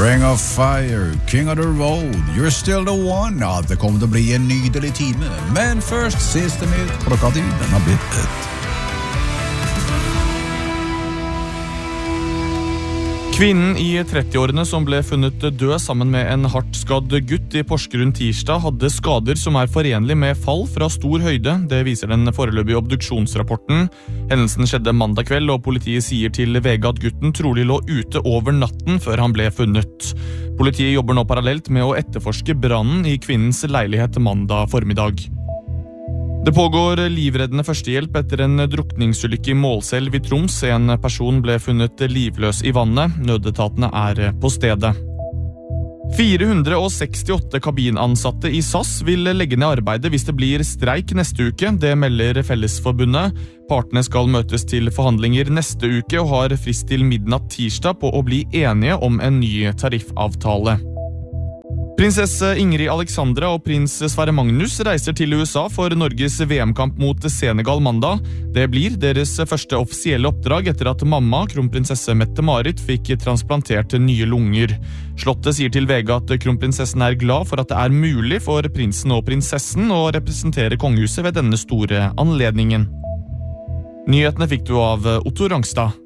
Ring of Fire, King of the Road, You're Still the One. Ja, det kommer til å bli en nydelig time. Men først, siste nytt. Klokka 10, den har blitt ett. Kvinnen i 30-årene som ble funnet død sammen med en hardt skadd gutt i Porsgrunn tirsdag hadde skader som forenlig med fall fra stor høyde. Det viser den foreløpige obduksjonsrapporten. Hendelsen skjedde mandag kveld, og politiet sier til VG at gutten trolig lå ute over natten før han ble funnet. Politiet jobber nå parallelt med å etterforske brannen i kvinnens leilighet mandag formiddag. Det pågår livreddende førstehjelp etter en drukningsulykke i Målselv i Troms. En person ble funnet livløs i vannet. Nødetatene på stedet. 468 kabinansatte i SAS vil legge ned arbeidet hvis det blir streik neste uke. Det melder Fellesforbundet. Partene skal møtes til forhandlinger neste uke og har frist til midnatt tirsdag på å bli enige om en ny tariffavtale. Prinsesse Ingrid Alexandra og prins Sverre Magnus reiser til USA for Norges VM-kamp mot Senegal mandag. Det blir deres første offisielle oppdrag etter at mamma, kronprinsesse Mette-Marit, fikk transplantert nye lunger. Slottet sier til VG at kronprinsessen glad for at det mulig for prinsen og prinsessen å representere kongehuset ved denne store anledningen. Nyhetene fikk du av Otto Rangstad.